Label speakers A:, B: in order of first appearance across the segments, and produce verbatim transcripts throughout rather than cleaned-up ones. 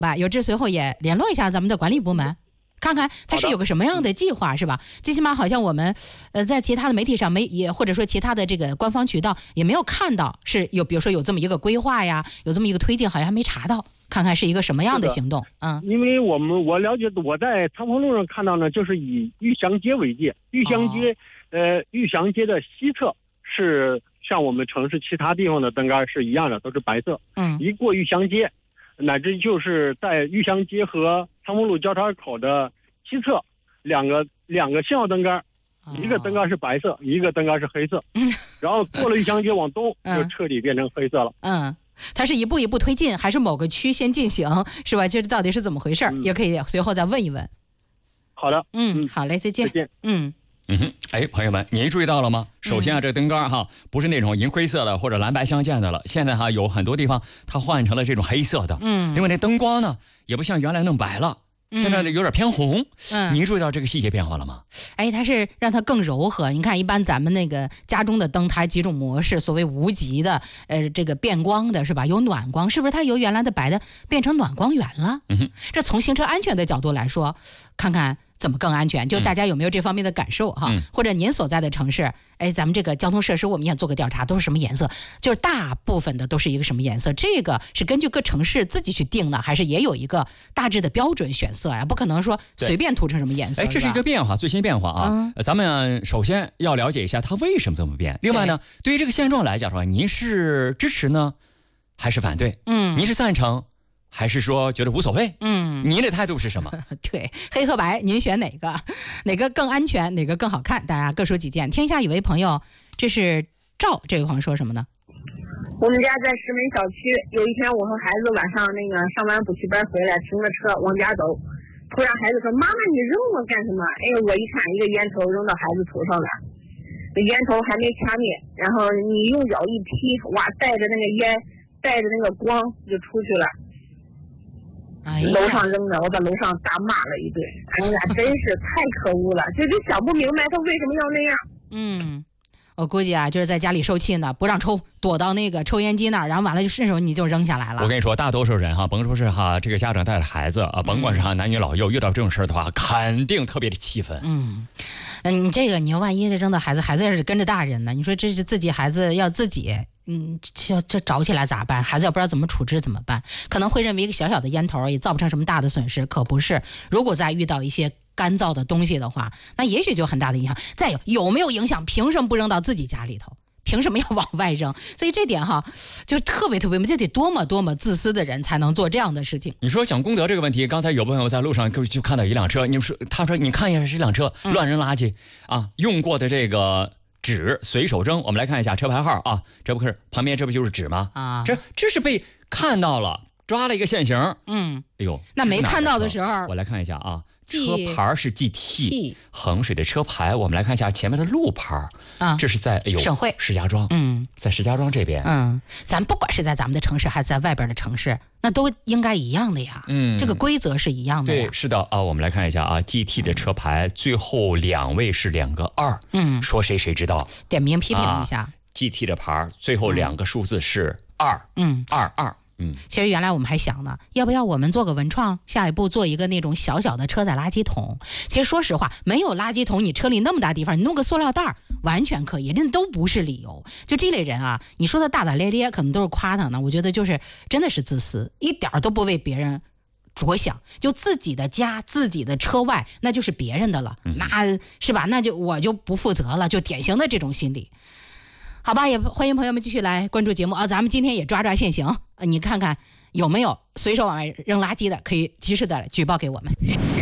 A: 吧？有志随后也联络一下咱们的管理部门。看看他是有个什么样的计划，是吧？最起码好像我们，呃，在其他的媒体上没也或者说其他的这个官方渠道也没有看到是有，比如说有这么一个规划呀，有这么一个推进，好像还没查到。看看是一个什么样的行动？嗯，
B: 因为我们我了解，我在长风路上看到呢，就是以玉祥街为界，玉祥街，哦、呃，玉祥街的西侧是像我们城市其他地方的灯杆是一样的，都是白色。
A: 嗯，
B: 一过玉祥街，乃至就是在玉祥街和长风路交叉口的西侧，两个两个信号灯杆，一个灯杆是白色，一个灯杆是黑色。然后过了玉祥街往东，就彻底变成黑色了。
A: 嗯，它是一步一步推进，还是某个区先进行，是吧？这到底是怎么回事？嗯、也可以随后再问一问。
B: 好的，
A: 嗯，好嘞，再见。
B: 再见。
A: 嗯。
C: 嗯哼，哎，朋友们，您注意到了吗？首先啊，这灯杆哈不是那种银灰色的或者蓝白相间的了，现在哈有很多地方它换成了这种黑色的。嗯，因为那灯光呢也不像原来那么白了。现在有点偏红，嗯，您注意到这个细节变化了吗？
A: 哎，它是让它更柔和。你看，一般咱们那个家中的灯，它几种模式，所谓无极的，呃，这个变光的是吧？有暖光，是不是它由原来的白的变成暖光源了？嗯哼，这从行车安全的角度来说，看看怎么更安全，就大家有没有这方面的感受哈？嗯、或者您所在的城市，哎，咱们这个交通设施我们也做个调查，都是什么颜色？就是大部分的都是一个什么颜色？这个是根据各城市自己去定的，还是也有一个大致的标准选色呀？不可能说随便涂成什么颜色。
C: 哎，这是一个变化，最新变化啊！嗯、咱们首先要了解一下它为什么这么变。另外呢，对于这个现状来讲的话，您是支持呢，还是反对？嗯，您是赞成？还是说觉得无所谓？嗯，您的态度是什么？
A: 对，黑和白，您选哪个？哪个更安全？哪个更好看？大家各说几件。天下有位朋友，这是赵这位朋友说什么呢？
D: 我们家在石门小区，有一天我和孩子晚上那个上完补习班回来，停了车往家走，突然孩子说：“妈妈，你扔我干什么？”哎，我一看，一个烟头扔到孩子头上了，那烟头还没掐灭，然后你用脚一踢，哇，带着那个烟，带着那个光就出去了。
A: 哎、
D: 楼上扔的，我在楼上大骂了一顿。哎呀，真是太可恶了，就就想不明白他为什么要那样。
A: 嗯，我估计啊，就是在家里受气呢，不让抽，躲到那个抽烟机那儿，然后完了就顺手你就扔下来了。
C: 我跟你说，大多数人哈，甭说是哈这个家长带着孩子啊，甭管是哈男女老幼，遇到这种事的话，肯定特别的气愤。
A: 嗯。嗯，你这个你要万一扔到孩子，孩子要是跟着大人呢？你说这是自己孩子要自己，嗯，这这找起来咋办？孩子要不知道怎么处置怎么办？可能会认为一个小小的烟头也造不成什么大的损失，可不是。如果再遇到一些干燥的东西的话，那也许就很大的影响。再有有没有影响？凭什么不扔到自己家里头？凭什么要往外扔？所以这点哈，就是特别特别，这得多么多么自私的人才能做这样的事情。
C: 你说讲公德这个问题，刚才有朋友在路上就就看到一辆车，你们说他说你看一下这辆车乱扔垃圾、嗯、啊，用过的这个纸随手扔。我们来看一下车牌号啊，这不是旁边这不就是纸吗？啊，这这是被看到了，抓了一个现行。嗯，哎呦，
A: 那没看到的时候，
C: 我来看一下啊。车牌是 G T， 衡水的车牌。我们来看一下前面的路牌啊，这是在哎呦
A: 省会
C: 石家庄，嗯，在石家庄这边，
A: 嗯，咱不管是在咱们的城市还是在外边的城市，那都应该一样的呀，嗯，这个规则是一样的呀。
C: 对，是的啊，我们来看一下啊 ，G T 的车牌最后两位是两个二，嗯，说谁谁知道？
A: 点名批评一下、啊、
C: ，G T 的牌最后两个数字是二，嗯，二二。嗯，
A: 其实原来我们还想呢，要不要我们做个文创，下一步做一个那种小小的车载垃圾桶。其实说实话，没有垃圾桶，你车里那么大地方，你弄个塑料袋完全可以，那都不是理由。就这类人啊，你说的大大咧咧，可能都是夸他呢。我觉得就是真的是自私，一点都不为别人着想，就自己的家、自己的车外，那就是别人的了，嗯、那是吧？那就我就不负责了，就典型的这种心理。好吧，也欢迎朋友们继续来关注节目啊！咱们今天也抓抓现行，你看看有没有随手往外扔垃圾的，可以及时的举报给我们。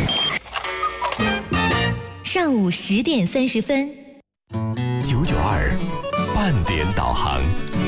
E: 上午十点三十分，
F: 九九二半点导航。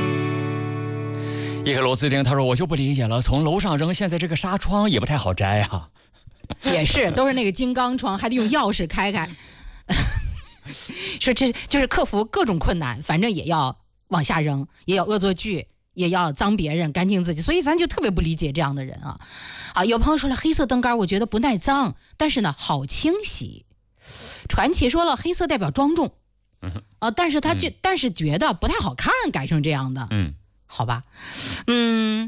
C: 一个螺丝钉，他说我就不理解了，从楼上扔，现在这个纱窗也不太好摘啊。
A: 也是，都是那个金刚窗，还得用钥匙开开。说这就是克服各种困难，反正也要往下扔，也要恶作剧，也要脏别人，干净自己，所以咱就特别不理解这样的人啊！啊，有朋友说了，黑色灯杆我觉得不耐脏，但是呢好清洗。传奇说了，黑色代表庄重，啊，但是他就、嗯、但是觉得不太好看，改成这样的，嗯，好吧，嗯。哎，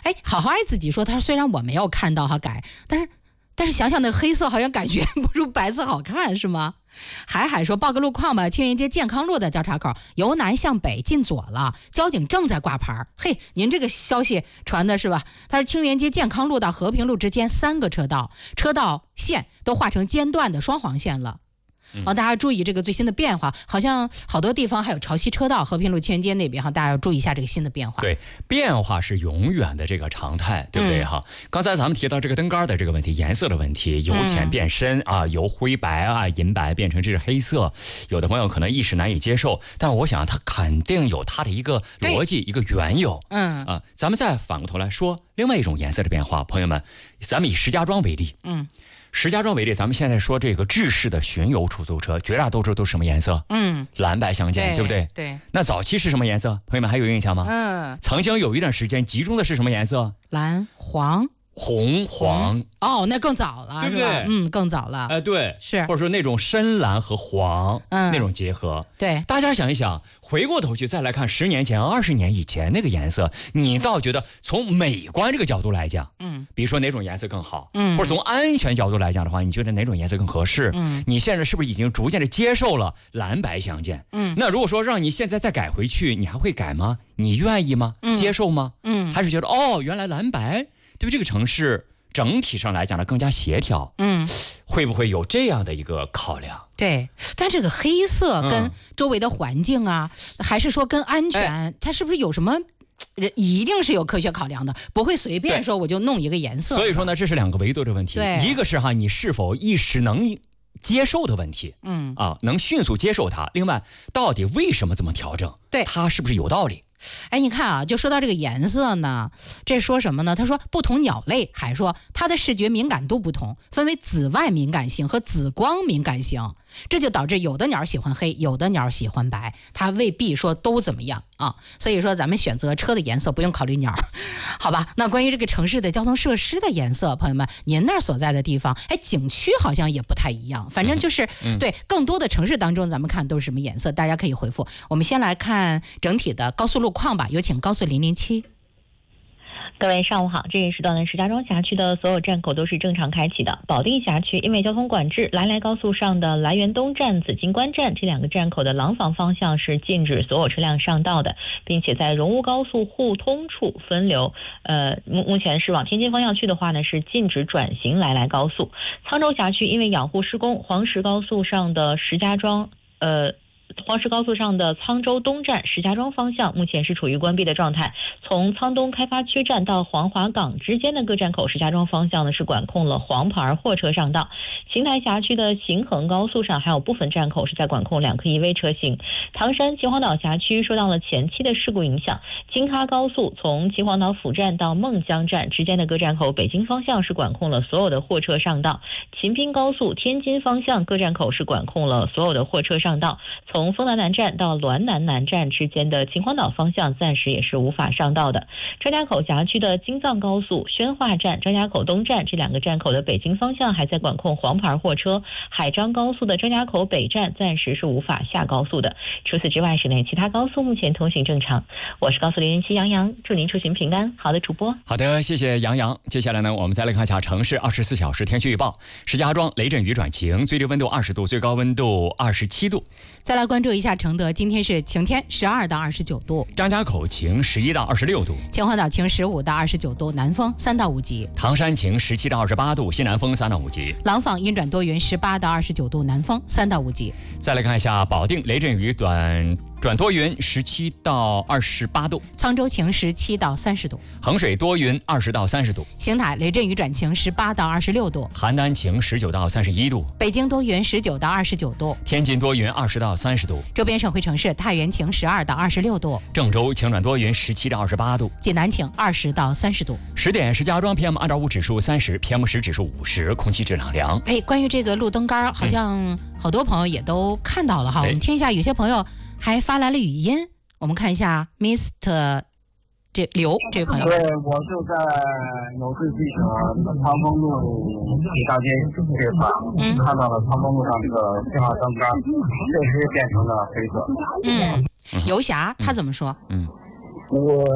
A: 哎，好好爱自己说，他虽然我没有看到哈改，但是但是想想那黑色好像感觉不如白色好看，是吗？海海说报个路况吧，清源街健康路的交叉口由南向北进左了，交警正在挂牌。嘿，您这个消息传的是吧？他说清源街健康路到和平路之间三个车道，车道线都画成间断的双黄线了。哦，大家注意这个最新的变化，好像好多地方还有潮汐车道，和平路清源街那边哈，大家要注意一下这个新的变化。
C: 对，变化是永远的这个常态，对不对哈？嗯、刚才咱们提到这个灯杆的这个问题，颜色的问题，由浅变深、嗯、啊，由灰白啊、银白变成这是黑色，有的朋友可能一时难以接受，但我想它肯定有它的一个逻辑，一个缘由。嗯啊，咱们再反过头来说另外一种颜色的变化，朋友们，咱们以石家庄为例，嗯。石家庄为例，咱们现在说这个制式的巡游出租车，绝大多数都是什么颜色？嗯，蓝白相间， 对, 对不对？
A: 对。那
C: 早期是什么颜色？朋友们还有印象吗？
A: 嗯，
C: 曾经有一段时间集中的是什么颜色？
A: 蓝、黄、
C: 红、黄。
A: 哦，那更早了，
C: 对不对？
A: 嗯，更早了。
C: 哎、呃，对，
A: 是，
C: 或者说那种深蓝和黄，嗯，那种结合。
A: 对，
C: 大家想一想，回过头去再来看十年前、二十年以前那个颜色，你倒觉得从美观这个角度来讲，嗯，比如说哪种颜色更好，嗯，或者从安全角度来讲的话，你觉得哪种颜色更合适？嗯，你现在是不是已经逐渐的接受了蓝白相间？嗯，那如果说让你现在再改回去，你还会改吗？你愿意吗？嗯、接受吗？嗯，还是觉得哦，原来蓝白对于这个城市整体上来讲呢更加协调，嗯，会不会有这样的一个考量？
A: 对，但这个黑色跟周围的环境啊，嗯、还是说跟安全，哎、它是不是有什么？一定是有科学考量的，不会随便说我就弄一个颜色。
C: 所以说呢，这是两个维度的问题，一个是哈你是否一时能接受的问题，嗯啊，能迅速接受它。另外，到底为什么这么调整？
A: 对，
C: 它是不是有道理？
A: 哎，你看啊，就说到这个颜色呢，这说什么呢？他说不同鸟类还说它的视觉敏感度不同，分为紫外敏感型和紫光敏感型，这就导致有的鸟喜欢黑，有的鸟喜欢白，它未必说都怎么样啊。所以说咱们选择车的颜色不用考虑鸟，好吧？那关于这个城市的交通设施的颜色，朋友们，您那儿所在的地方，哎，景区好像也不太一样，反正就是、嗯、对更多的城市当中，咱们看都是什么颜色，大家可以回复。我们先来看整体的高速路况吧，有请高速零零七。
G: 各位上午好，这一时段的石家庄辖区的所有站口都是正常开启的。保定辖区因为交通管制，兰来高速上的涞源东站、紫金关站这两个站口的廊坊方向是禁止所有车辆上道的，并且在荣乌高速互通处分流。呃，目目前是往天津方向去的话呢，是禁止转行来来高速。沧州辖区因为养护施工，黄石高速上的石家庄呃。黄石高速上的沧州东站石家庄方向目前是处于关闭的状态，从沧东开发区站到黄华港之间的各站口石家庄方向呢是管控了黄牌货车上道。邢台辖区的行衡高速上还有部分站口是在管控两颗一 V 车型。唐山秦皇岛辖区受到了前期的事故影响，京哈高速从秦皇岛府站到孟江站之间的各站口北京方向是管控了所有的货车上道。秦滨高速天津方向各站口是管控了所有的货车上道，从丰南南站到滦南南站之间的秦皇岛方向暂时也是无法上道的。张家口辖区的京藏高速宣化站、张家口东站这两个站口的北京方向还在管控黄牌货车，海张高速的张家口北站暂时是无法下高速的。除此之外，市内其他高速目前通行正常。我是高速零零七杨洋，祝您出行平安。好的，主播。
C: 好的，谢谢杨洋。接下来呢，我们再来看一下城市二十四小时天气预报。石家庄雷阵雨转晴，最低温度二十度，最高温度二十七度。
A: 再来关注一下承德，今天是晴天，十二到二十九度；
C: 张家口晴，十一到二十六度；
A: 秦皇岛晴，十五到二十九度，南风三到五级；
C: 唐山晴，十七到二十八度，西南风三到五级；
A: 廊坊阴转多云，十八到二十九度，南风三到五级。
C: 再来看一下保定，雷阵雨短转多云，十七到二十八度；
A: 沧州晴，十七到三十度；
C: 衡水多云，二十到三十度；
A: 邢台雷阵雨转晴，十八到二十六度；
C: 邯郸晴，十九到三十一度；
A: 北京多云，十九到二十九度；
C: 天津多云，二十到三十度；
A: 周边省会城市太原晴，十二到二十六度；
C: 郑州晴转多云，十七到二十八度；
A: 济南晴，二十到三十度。
C: 十点，石家庄 P M 二点五 指数三十 ，P M 十 指数五十，空气质量良。
A: 哎，关于这个路灯杆，好像好多朋友也都看到了哈。我们听一下，有些朋友还发来了语音，我们看一下 Mister 这刘这位朋友。
H: 对，我就在有志记者长风路北大街这块，嗯，看到了长风路上这个信号灯杆确实变成了黑色。
A: 嗯，游侠他怎么说？
H: 嗯，我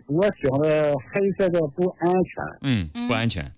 H: 我觉得黑色的不安全。
C: 嗯，不安全。